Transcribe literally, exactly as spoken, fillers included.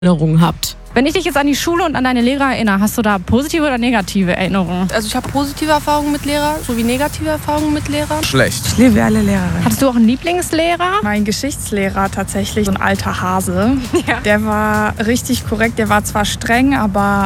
Erinnerungen habt. Wenn ich dich jetzt an die Schule und an deine Lehrer erinnere, hast du da positive oder negative Erinnerungen? Also ich habe positive Erfahrungen mit Lehrern, sowie negative Erfahrungen mit Lehrern. Schlecht. Ich liebe alle Lehrer. Hattest du auch einen Lieblingslehrer? Mein Geschichtslehrer tatsächlich, so ein alter Hase. Ja. Der war richtig korrekt, der war zwar streng, aber